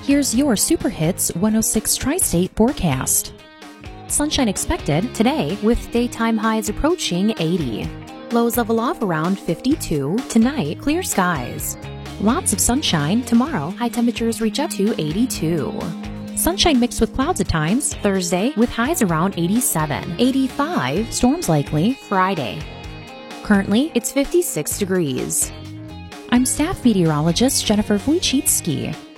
Here's your Super Hits 106 Tri-State forecast. Sunshine expected today with daytime highs approaching 80. Lows level off around 52. Tonight, clear skies. Lots of sunshine. Tomorrow, high temperatures reach up to 82. Sunshine mixed with clouds at times. Thursday, with highs around 87. 85. Storms likely. Friday. Currently, it's 56 degrees. I'm staff meteorologist Jennifer Wojcicki.